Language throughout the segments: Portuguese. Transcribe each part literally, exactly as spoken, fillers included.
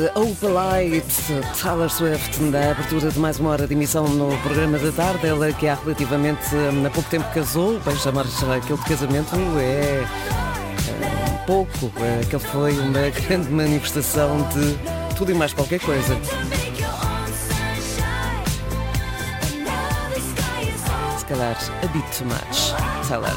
Opalite, Taylor Swift, na abertura de mais uma hora de emissão no programa da tarde. Ela que há relativamente há pouco tempo casou, bem chamar aquele de casamento é, é pouco, aquele foi uma grande manifestação de tudo e mais qualquer coisa. Se calhar a bit too much, Taylor.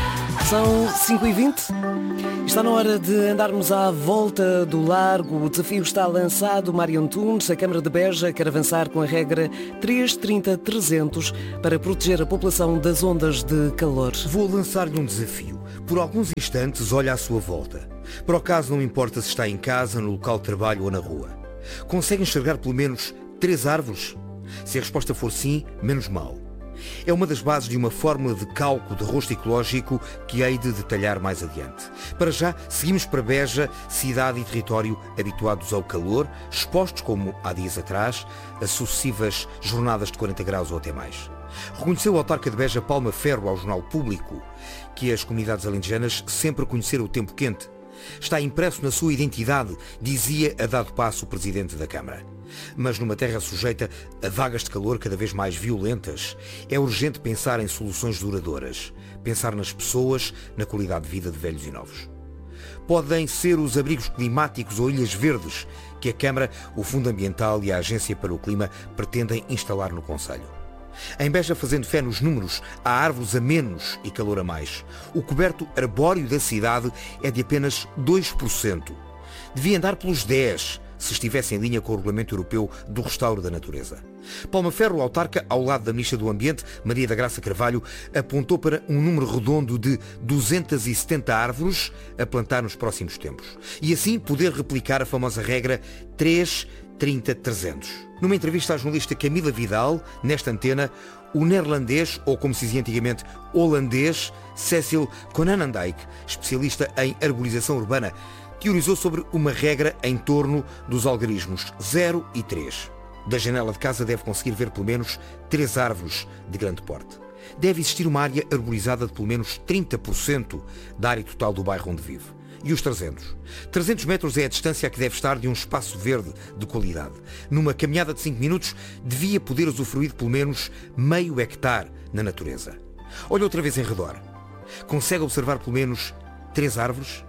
São cinco e vinte. Está na hora de andarmos à volta do largo. O desafio está lançado. Mário Antunes, a Câmara de Beja, quer avançar com a regra trezentos e trinta trezentos para proteger a população das ondas de calor. Vou lançar-lhe um desafio. Por alguns instantes, olha à sua volta. Por acaso não importa se está em casa, no local de trabalho ou na rua. Consegue enxergar pelo menos três árvores? Se a resposta for sim, menos mal. É uma das bases de uma fórmula de cálculo de rosto ecológico que hei de detalhar mais adiante. Para já, seguimos para Beja, cidade e território habituados ao calor, expostos, como há dias atrás, a sucessivas jornadas de quarenta graus ou até mais. Reconheceu o autarca de Beja, Palma Ferro, ao Jornal Público, que as comunidades alentejanas sempre conheceram o tempo quente. Está impresso na sua identidade, dizia a dado passo o presidente da Câmara. Mas numa terra sujeita a vagas de calor cada vez mais violentas, é urgente pensar em soluções duradouras, pensar nas pessoas, na qualidade de vida de velhos e novos. Podem ser os abrigos climáticos ou ilhas verdes que a Câmara, o Fundo Ambiental e a Agência para o Clima pretendem instalar no concelho. Em Beja, fazendo fé nos números, há árvores a menos e calor a mais. O coberto arbóreo da cidade é de apenas dois por cento. Devia andar pelos dez por cento. Se estivesse em linha com o Regulamento Europeu do Restauro da Natureza. Palma Ferro, autarca, ao lado da Ministra do Ambiente, Maria da Graça Carvalho, apontou para um número redondo de duzentas e setenta árvores a plantar nos próximos tempos. E assim poder replicar a famosa regra trezentos e trinta trezentos. Numa entrevista à jornalista Camila Vidal, nesta antena, o neerlandês, ou como se dizia antigamente, holandês, Cecil Konanendijk, especialista em arborização urbana, teorizou sobre uma regra em torno dos algarismos zero e três. Da janela de casa deve conseguir ver pelo menos três árvores de grande porte. Deve existir uma área arborizada de pelo menos trinta por cento da área total do bairro onde vive. E os trezentos? trezentos metros é a distância a que deve estar de um espaço verde de qualidade. Numa caminhada de cinco minutos, devia poder usufruir de pelo menos meio hectare na natureza. Olha outra vez em redor. Consegue observar pelo menos três árvores?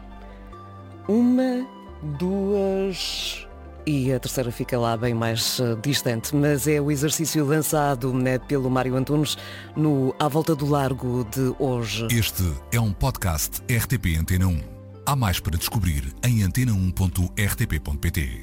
Uma, duas e a terceira fica lá bem mais uh, distante, mas é o exercício lançado, né, pelo Mário Antunes no À Volta do Largo de hoje. Este é um podcast R T P Antena um. Há mais para descobrir em antena um ponto r t p ponto p t.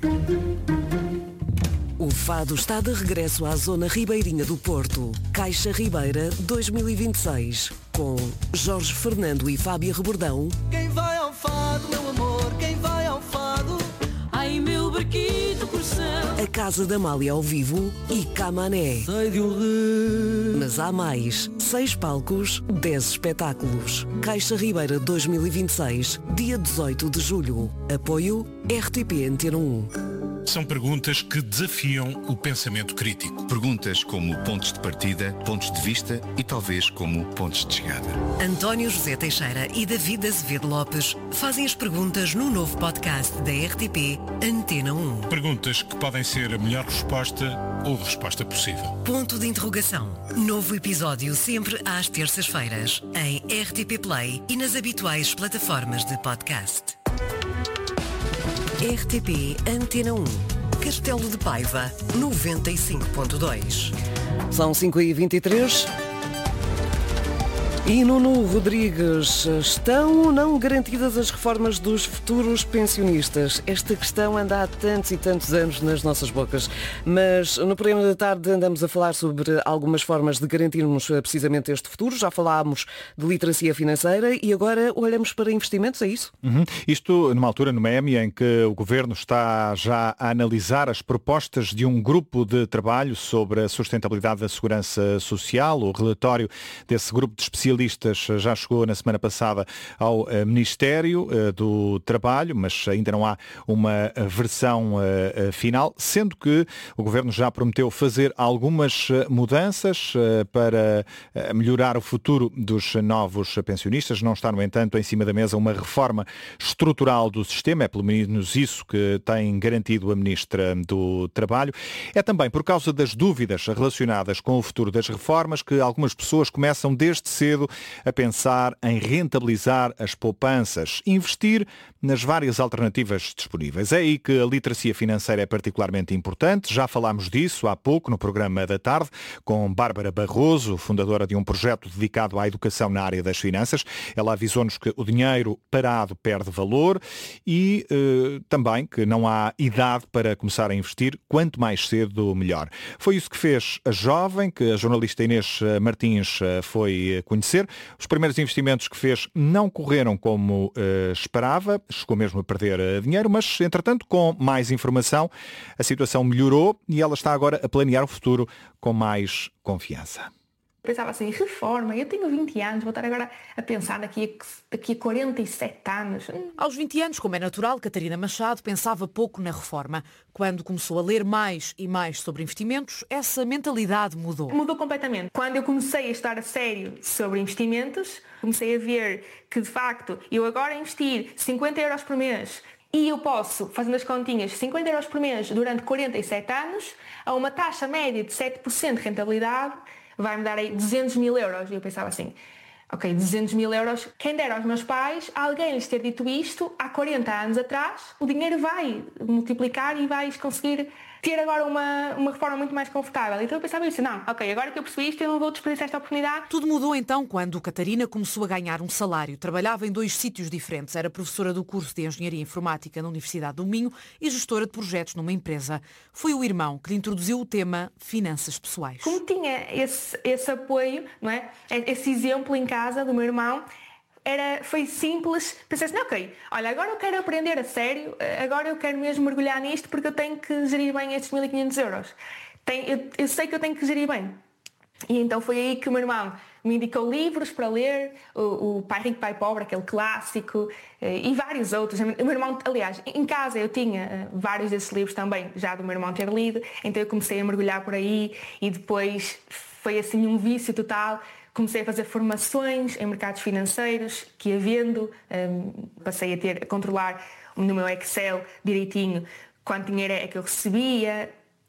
O fado está de regresso à zona ribeirinha do Porto. Caixa Ribeira dois mil e vinte e seis, com Jorge Fernando e Fábio Rebordão. Quem vai ao fado, meu amor, quem vai ao fado? Ai, meu barquito coração. A Casa da Amália ao vivo e Camané. Sei de um rio. Mas há mais. Seis palcos, dez espetáculos. Caixa Ribeira dois mil e vinte e seis, dia dezoito de julho. Apoio R T P Antena um. São perguntas que desafiam o pensamento crítico. Perguntas como pontos de partida, pontos de vista e talvez como pontos de chegada. António José Teixeira e David Azevedo Lopes fazem as perguntas no novo podcast da R T P Antena um. Perguntas que podem ser a melhor resposta ou a resposta possível. Ponto de interrogação. Novo episódio sempre às terças-feiras em R T P Play e nas habituais plataformas de podcast. R T P Antena um. Castelo de Paiva, noventa e cinco ponto dois. São cinco e vinte e três. E Nuno Rodrigues, estão ou não garantidas as reformas dos futuros pensionistas? Esta questão anda há tantos e tantos anos nas nossas bocas, mas no programa da tarde andamos a falar sobre algumas formas de garantirmos precisamente este futuro. Já falámos de literacia financeira e agora olhamos para investimentos, é isso? Uhum. Isto numa altura, numa E M I, em que o Governo está já a analisar as propostas de um grupo de trabalho sobre a sustentabilidade da segurança social. O relatório desse grupo de especialistas especialistas já chegou na semana passada ao Ministério do Trabalho, mas ainda não há uma versão final, sendo que o Governo já prometeu fazer algumas mudanças para melhorar o futuro dos novos pensionistas. Não está, no entanto, em cima da mesa uma reforma estrutural do sistema, é pelo menos isso que tem garantido a Ministra do Trabalho. É também por causa das dúvidas relacionadas com o futuro das reformas que algumas pessoas começam desde cedo a pensar em rentabilizar as poupanças, investir nas várias alternativas disponíveis. É aí que a literacia financeira é particularmente importante. Já falámos disso há pouco no programa da tarde com Bárbara Barroso, fundadora de um projeto dedicado à educação na área das finanças. Ela avisou-nos que o dinheiro parado perde valor e eh, também que não há idade para começar a investir, quanto mais cedo melhor. Foi isso que fez a jovem, que a jornalista Inês Martins foi conhecer. Os primeiros investimentos que fez não correram como eh, esperava, chegou mesmo a perder dinheiro, mas entretanto com mais informação a situação melhorou e ela está agora a planear o futuro com mais confiança. Pensava assim, reforma, eu tenho vinte anos, vou estar agora a pensar daqui a, daqui a quarenta e sete anos. Aos vinte anos, como é natural, Catarina Machado pensava pouco na reforma. Quando começou a ler mais e mais sobre investimentos, essa mentalidade mudou. Mudou completamente. Quando eu comecei a estudar a sério sobre investimentos, comecei a ver que, de facto, eu agora investir cinquenta euros por mês e eu posso, fazendo as continhas, cinquenta euros por mês durante quarenta e sete anos, a uma taxa média de sete por cento de rentabilidade, vai-me dar aí duzentos mil euros. E eu pensava assim, ok, duzentos mil euros, quem dera aos meus pais, alguém lhes ter dito isto há quarenta anos atrás, o dinheiro vai multiplicar e vais conseguir ter agora uma, uma reforma muito mais confortável. Então eu pensava isso, não, ok, agora que eu percebi isto, eu não vou desperdiçar esta oportunidade. Tudo mudou então quando Catarina começou a ganhar um salário. Trabalhava em dois sítios diferentes. Era professora do curso de Engenharia Informática na Universidade do Minho e gestora de projetos numa empresa. Foi o irmão que lhe introduziu o tema finanças pessoais. Como tinha esse, esse apoio, não é? Esse exemplo em casa do meu irmão, Era, foi simples, pensei assim, ok, olha, agora eu quero aprender a sério, agora eu quero mesmo mergulhar nisto porque eu tenho que gerir bem estes mil e quinhentos euros. Tem, eu, eu sei que eu tenho que gerir bem. E então foi aí que o meu irmão me indicou livros para ler, o, o Pai Rico, Pai Pobre, aquele clássico, e vários outros. O meu irmão, aliás, em casa eu tinha vários desses livros também, já do meu irmão ter lido, então eu comecei a mergulhar por aí e depois foi assim um vício total. Comecei a fazer formações em mercados financeiros, que ia vendo, um, passei a ter a controlar no meu Excel direitinho quanto dinheiro é que eu recebia,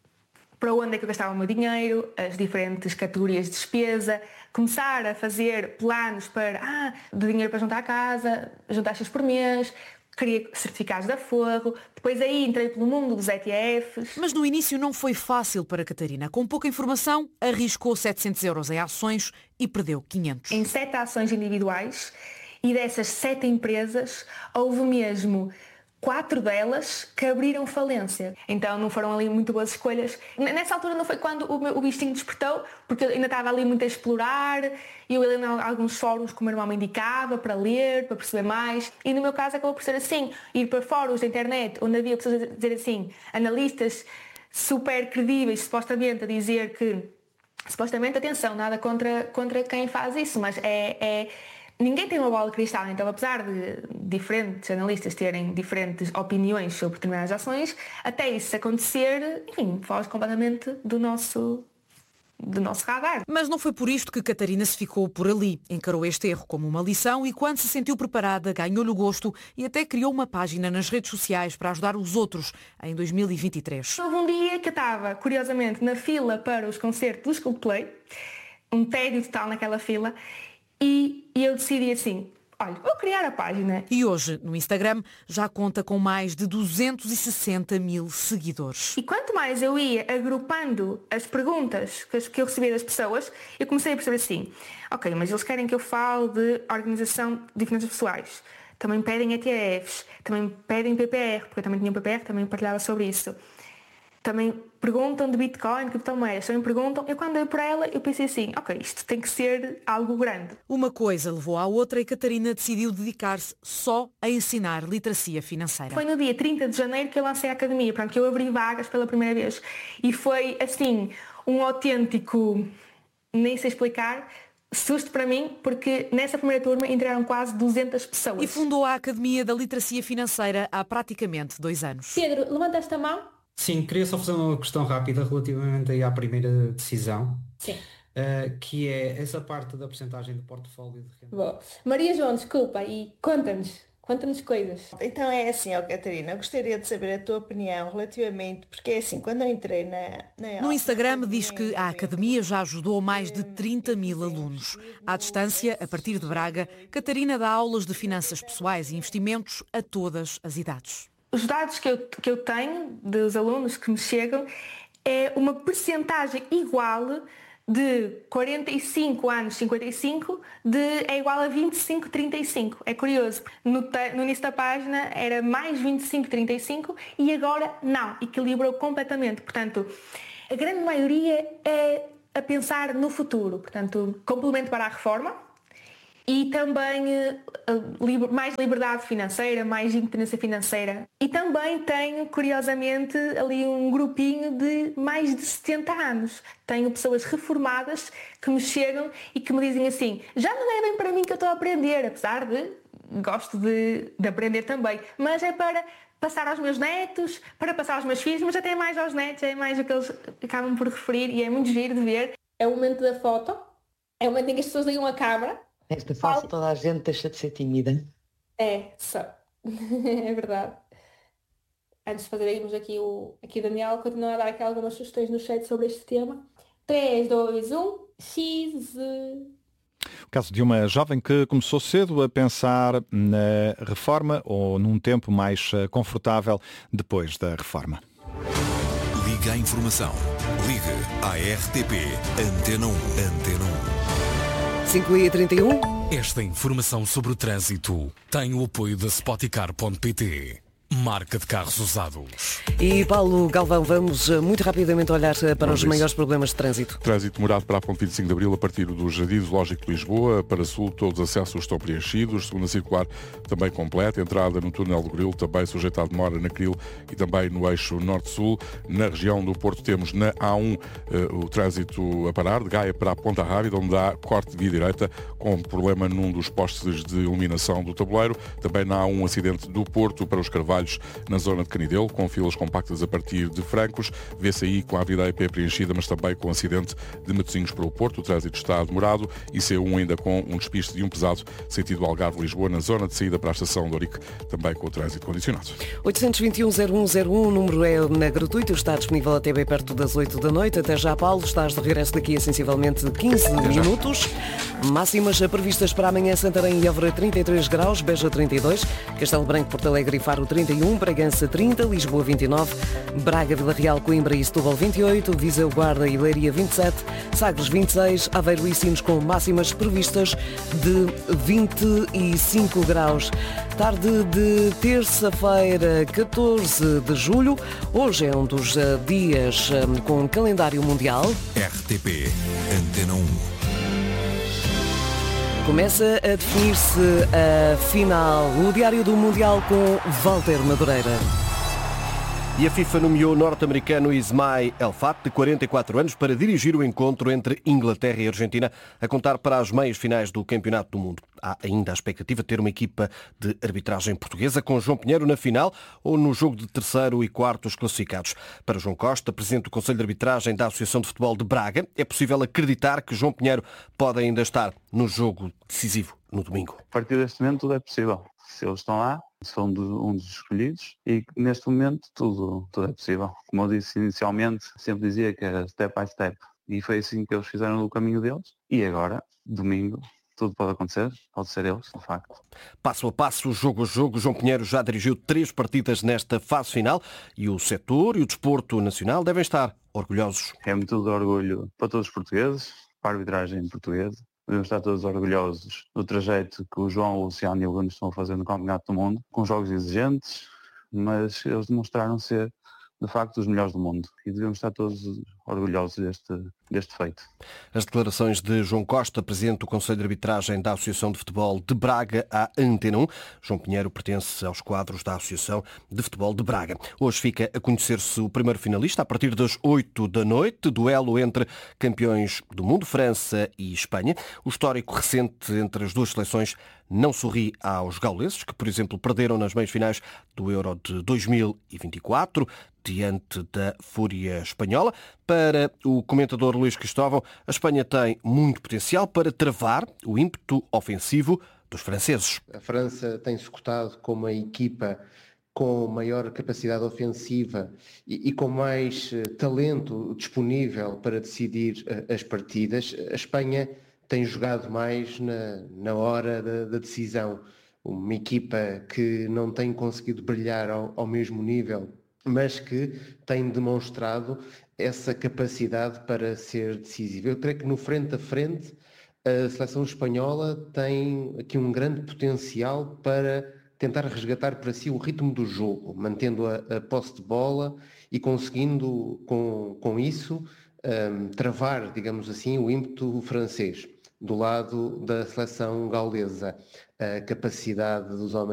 para onde é que eu gastava o meu dinheiro, as diferentes categorias de despesa, começar a fazer planos para, ah, de dinheiro para juntar a casa, juntar X por mês, queria certificados da Forro, depois aí entrei pelo mundo dos E T Fs. Mas no início não foi fácil para Catarina. Com pouca informação, arriscou setecentos euros em ações e perdeu quinhentos. Em sete ações individuais e dessas sete empresas, houve mesmo quatro delas que abriram falência. Então não foram ali muito boas escolhas. Nessa altura não foi quando o, meu, o bichinho despertou, porque eu ainda estava ali muito a explorar, e eu ia em alguns fóruns que o meu irmão me indicava para ler, para perceber mais. E no meu caso acabou por ser assim, ir para fóruns da internet, onde havia pessoas a dizer assim, analistas super credíveis, supostamente, a dizer que, supostamente, atenção, nada contra, contra quem faz isso, mas é... é ninguém tem uma bola de cristal, então apesar de diferentes analistas terem diferentes opiniões sobre determinadas ações, até isso acontecer, enfim, foge completamente do nosso, do nosso radar. Mas não foi por isto que Catarina se ficou por ali. Encarou este erro como uma lição e quando se sentiu preparada, ganhou-lhe o gosto e até criou uma página nas redes sociais para ajudar os outros em dois mil e vinte e três. Houve um dia que eu estava, curiosamente, na fila para os concertos do Coldplay, um tédio total naquela fila, E, e eu decidi assim, olha, vou criar a página. E hoje, no Instagram, já conta com mais de duzentos e sessenta mil seguidores. E quanto mais eu ia agrupando as perguntas que eu recebia das pessoas, eu comecei a perceber assim, ok, mas eles querem que eu fale de organização de finanças pessoais. Também pedem E T Fs, também pedem P P R, porque eu também tinha um P P R, também partilhava sobre isso. Também perguntam de Bitcoin, criptomoedas, também perguntam. Eu quando dei por ela, eu pensei assim, ok, isto tem que ser algo grande. Uma coisa levou à outra e Catarina decidiu dedicar-se só a ensinar literacia financeira. Foi no dia trinta de janeiro que eu lancei a academia, pronto, que eu abri vagas pela primeira vez. E foi, assim, um autêntico, nem sei explicar, susto para mim, porque nessa primeira turma entraram quase duzentas pessoas. E fundou a Academia da Literacia Financeira há praticamente dois anos. Pedro, levanta esta mão. Sim, queria só fazer uma questão rápida relativamente aí à primeira decisão. Sim. Uh, que é essa parte da porcentagem do portfólio de renda. Bom, Maria João, desculpa, e conta-nos, conta-nos coisas. Então é assim, ó Catarina, eu gostaria de saber a tua opinião relativamente, porque é assim, quando eu entrei na... na no Instagram diz que a Academia já ajudou mais de trinta mil alunos. À distância, a partir de Braga, Catarina dá aulas de finanças pessoais e investimentos a todas as idades. Os dados que eu, que eu tenho dos alunos que me chegam é uma percentagem igual de quarenta e cinco anos, cinquenta e cinco, de, é igual a vinte e cinco, trinta e cinco. É curioso. No, no início da página era mais vinte e cinco, trinta e cinco e agora não. Equilibrou completamente. Portanto, a grande maioria é a pensar no futuro. Portanto, complemento para a reforma e também uh, mais liberdade financeira, mais independência financeira. E também tenho, curiosamente, ali um grupinho de mais de setenta anos. Tenho pessoas reformadas que me chegam e que me dizem assim, já não é bem para mim que eu estou a aprender, apesar de gosto de, de aprender também, mas é para passar aos meus netos, para passar aos meus filhos, mas até mais aos netos, é mais o que eles acabam por referir e é muito giro de ver. É o momento da foto, é o momento em que as pessoas ligam a câmara. Nesta fase toda a gente deixa de ser tímida. É, só. É verdade. Antes de fazermos aqui o, aqui o Daniel, continua a dar aqui algumas sugestões no chat sobre este tema. três, dois, um, X... O caso de uma jovem que começou cedo a pensar na reforma ou num tempo mais confortável depois da reforma. Liga à informação. Liga à R T P Antena um. Antena um. cinco e trinta e um. Esta informação sobre o trânsito tem o apoio da Spoticar ponto pt, marca de carros usados. E Paulo Galvão, vamos muito rapidamente olhar para vamos os isso. maiores problemas de trânsito. Trânsito demorado para a ponte vinte e cinco de Abril a partir do Jardim Zoológico de Lisboa. Para sul, todos os acessos estão preenchidos. Segunda circular também completa. Entrada no túnel do Grilo também sujeita a demora na Cril e também no eixo norte-sul. Na região do Porto temos na A um uh, o trânsito a parar, de Gaia para a Ponta Rábida, onde há corte de via direita com problema num dos postes de iluminação do tabuleiro. Também na A um acidente do Porto para os Carvalhos na zona de Canidelo, com filas compactas a partir de Francos. Vê-se aí com a Avenida A E P preenchida, mas também com acidente de Matosinhos para o Porto. O trânsito está demorado e C um ainda com um despiste de um pesado sentido Algarve-Lisboa na zona de saída para a estação de Ourique, também com o trânsito condicionado. oitocentos e vinte e um, zero um zero um, o número é na gratuito, está disponível até bem perto das oito da noite. Até já, Paulo, estás de regresso daqui a sensivelmente quinze minutos. Máximas previstas para amanhã: Santarém e Évora trinta e três graus, Beja trinta e dois, Castelo Branco, Porto Alegre e Faro trinta e um, Bragança trinta, Lisboa vinte e nove, Braga, Vila Real, Coimbra e Setúbal vinte e oito, Viseu, Guarda e Leiria vinte e sete, Sagres vinte e seis, Aveiro e Sines com máximas previstas de vinte e cinco graus. Tarde de terça-feira, catorze de julho. Hoje é um dos dias com calendário mundial. R T P Antena um. Começa a definir-se a final, o Diário do Mundial com Walter Madureira. E a FIFA nomeou o norte-americano Ismael El-Fat, de quarenta e quatro anos, para dirigir o encontro entre Inglaterra e Argentina, a contar para as meias finais do Campeonato do Mundo. Há ainda a expectativa de ter uma equipa de arbitragem portuguesa com João Pinheiro na final ou no jogo de terceiro e quarto os classificados. Para João Costa, presidente do Conselho de Arbitragem da Associação de Futebol de Braga, é possível acreditar que João Pinheiro pode ainda estar no jogo decisivo no domingo. A partir deste momento tudo é possível. Se eles estão lá, são de, um dos escolhidos e neste momento tudo, tudo é possível. Como eu disse inicialmente, sempre dizia que era step by step e foi assim que eles fizeram no caminho deles. E agora, domingo, tudo pode acontecer, pode ser eles, de facto. Passo a passo, jogo a jogo, João Pinheiro já dirigiu três partidas nesta fase final e o setor e o desporto nacional devem estar orgulhosos. É motivo de orgulho para todos os portugueses, para a arbitragem portuguesa. Devemos estar todos orgulhosos do trajeto que o João, o Luciano e o Bruno estão a fazer no Campeonato do Mundo, com jogos exigentes, mas eles demonstraram ser de facto, os melhores do mundo. E devemos estar todos orgulhosos deste, deste feito. As declarações de João Costa, presidente do Conselho de Arbitragem da Associação de Futebol de Braga, à Antena um. João Pinheiro pertence aos quadros da Associação de Futebol de Braga. Hoje fica a conhecer-se o primeiro finalista a partir das oito da noite, duelo entre campeões do mundo, França e Espanha. O histórico recente entre as duas seleções não sorri aos gauleses, que, por exemplo, perderam nas meias-finais do Euro de dois mil e vinte e quatro, diante da Fúria espanhola. Para o comentador Luís Cristóvão, a Espanha tem muito potencial para travar o ímpeto ofensivo dos franceses. A França tem-se cotado como a equipa com maior capacidade ofensiva e, e com mais uh, talento disponível para decidir uh, as partidas. A Espanha tem jogado mais na, na hora da, da decisão. Uma equipa que não tem conseguido brilhar ao, ao mesmo nível, mas que tem demonstrado essa capacidade para ser decisiva. Eu creio que no frente a frente a seleção espanhola tem aqui um grande potencial para tentar resgatar para si o ritmo do jogo, mantendo a, a posse de bola e conseguindo com, com isso um, travar, digamos assim, o ímpeto francês. Do lado da seleção gaulesa, a capacidade dos homens